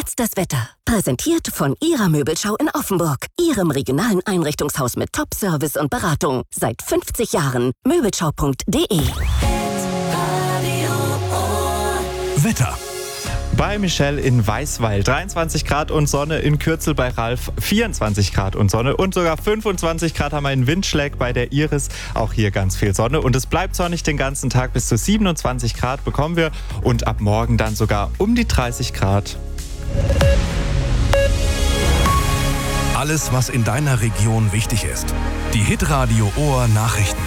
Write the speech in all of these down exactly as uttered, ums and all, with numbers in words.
Jetzt das Wetter. Präsentiert von Ihrer Möbelschau in Offenburg. Ihrem regionalen Einrichtungshaus mit Top-Service und Beratung. Seit fünfzig Jahren. Möbelschau punkt de. Wetter. Bei Michelle in Weißweil dreiundzwanzig Grad und Sonne, in Kürzel bei Ralf vierundzwanzig Grad und Sonne und sogar fünfundzwanzig Grad haben wir in Windschläg bei der Iris. Auch hier ganz viel Sonne und es bleibt sonnig den ganzen Tag. Bis zu siebenundzwanzig Grad bekommen wir und ab morgen dann sogar um die dreißig Grad. Alles, was in deiner Region wichtig ist. Die Hitradio Ohr Nachrichten.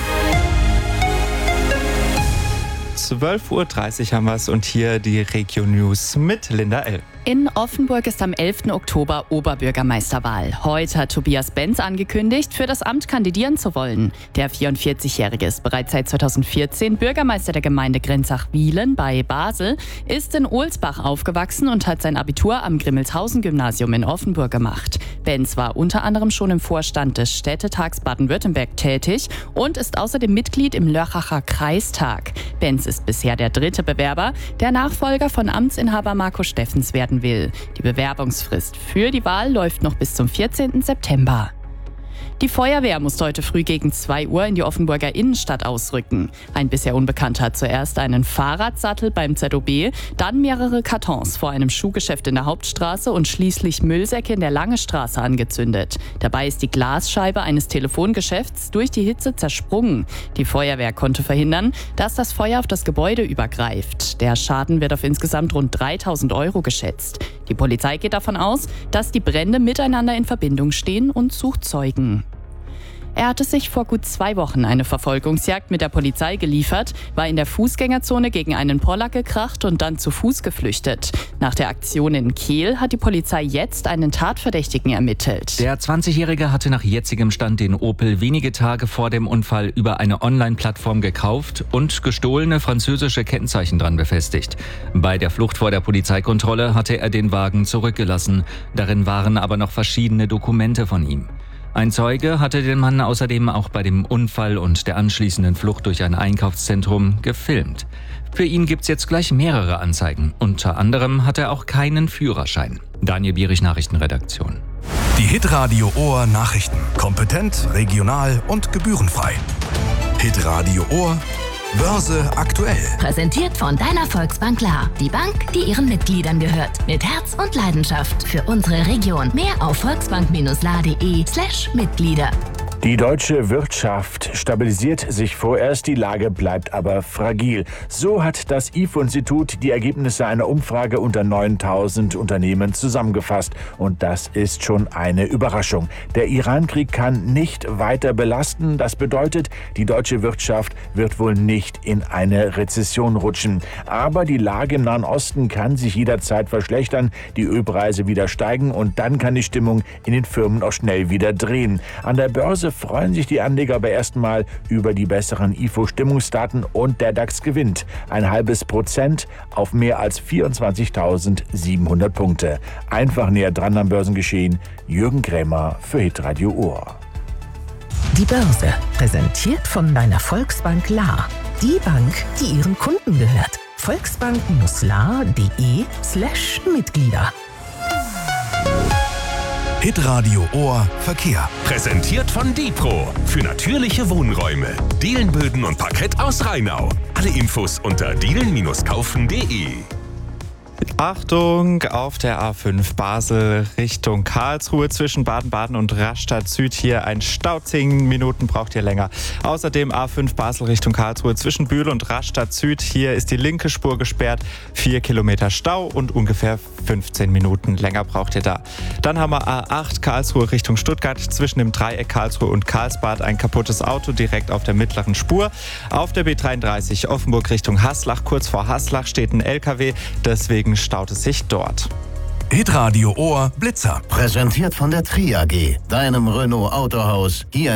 zwölf Uhr dreißig haben wir es und hier die Regio News mit Linda L. In Offenburg ist am elften Oktober Oberbürgermeisterwahl. Heute hat Tobias Benz angekündigt, für das Amt kandidieren zu wollen. Der vierundvierzigjährige ist bereits seit zweitausendvierzehn Bürgermeister der Gemeinde Grenzach-Wielen bei Basel, ist in Ohlsbach aufgewachsen und hat sein Abitur am Grimmelshausen-Gymnasium in Offenburg gemacht. Benz war unter anderem schon im Vorstand des Städtetags Baden-Württemberg tätig und ist außerdem Mitglied im Lörracher Kreistag. Benz ist bisher der dritte Bewerber, der Nachfolger von Amtsinhaber Marco Steffens werden will. Die Bewerbungsfrist für die Wahl läuft noch bis zum vierzehnten September. Die Feuerwehr musste heute früh gegen zwei Uhr in die Offenburger Innenstadt ausrücken. Ein bisher Unbekannter hat zuerst einen Fahrradsattel beim Z O B, dann mehrere Kartons vor einem Schuhgeschäft in der Hauptstraße und schließlich Müllsäcke in der Lange Straße angezündet. Dabei ist die Glasscheibe eines Telefongeschäfts durch die Hitze zersprungen. Die Feuerwehr konnte verhindern, dass das Feuer auf das Gebäude übergreift. Der Schaden wird auf insgesamt rund dreitausend Euro geschätzt. Die Polizei geht davon aus, dass die Brände miteinander in Verbindung stehen und sucht Zeugen. Er hatte sich vor gut zwei Wochen eine Verfolgungsjagd mit der Polizei geliefert, war in der Fußgängerzone gegen einen Polack gekracht und dann zu Fuß geflüchtet. Nach der Aktion in Kehl hat die Polizei jetzt einen Tatverdächtigen ermittelt. Der zwanzigjährige hatte nach jetzigem Stand den Opel wenige Tage vor dem Unfall über eine Online-Plattform gekauft und gestohlene französische Kennzeichen dran befestigt. Bei der Flucht vor der Polizeikontrolle hatte er den Wagen zurückgelassen. Darin waren aber noch verschiedene Dokumente von ihm. Ein Zeuge hatte den Mann außerdem auch bei dem Unfall und der anschließenden Flucht durch ein Einkaufszentrum gefilmt. Für ihn gibt's jetzt gleich mehrere Anzeigen. Unter anderem hat er auch keinen Führerschein. Daniel Bierich, Nachrichtenredaktion. Die Hitradio Ohr Nachrichten. Kompetent, regional und gebührenfrei. Hitradio Ohr Börse aktuell. Präsentiert von deiner Volksbank Klar. Die Bank, die ihren Mitgliedern gehört. Mit Herz und Leidenschaft für unsere Region. Mehr auf volksbank-la.de slash Mitglieder. Die deutsche Wirtschaft stabilisiert sich vorerst, die Lage bleibt aber fragil. So hat das I F O-Institut die Ergebnisse einer Umfrage unter neuntausend Unternehmen zusammengefasst. Und das ist schon eine Überraschung. Der Iran-Krieg kann nicht weiter belasten. Das bedeutet, die deutsche Wirtschaft wird wohl nicht in eine Rezession rutschen. Aber die Lage im Nahen Osten kann sich jederzeit verschlechtern, die Ölpreise wieder steigen und dann kann die Stimmung in den Firmen auch schnell wieder drehen. An der Börse freuen sich die Anleger aber erstmal über die besseren I F O-Stimmungsdaten und der DAX gewinnt ein halbes Prozent auf mehr als vierundzwanzigtausendsiebenhundert Punkte. Einfach näher dran am Börsengeschehen. Jürgen Krämer für Hitradio Ohr. Die Börse, präsentiert von deiner Volksbank La. Die Bank, die ihren Kunden gehört. volksbank-la.de slash Mitglieder. Hitradio Ohr Verkehr. Präsentiert von Dipro für natürliche Wohnräume. Dielenböden und Parkett aus Rheinau. Alle Infos unter dielen Bindestrich kaufen punkt de. Achtung, auf der A fünf Basel Richtung Karlsruhe zwischen Baden-Baden und Rastatt Süd. Hier ein Stau, zehn Minuten braucht ihr länger. Außerdem A fünf Basel Richtung Karlsruhe zwischen Bühl und Rastatt Süd. Hier ist die linke Spur gesperrt, vier Kilometer Stau und ungefähr fünfzehn Minuten länger braucht ihr da. Dann haben wir A acht Karlsruhe Richtung Stuttgart zwischen dem Dreieck Karlsruhe und Karlsbad ein kaputtes Auto direkt auf der mittleren Spur. Auf der B dreiunddreißig Offenburg Richtung Haslach, kurz vor Haslach steht ein L K W, deswegen staut es sich dort. Hitradio Ohr Blitzer. Präsentiert von der Tri A G, deinem Renault Autohaus. Hier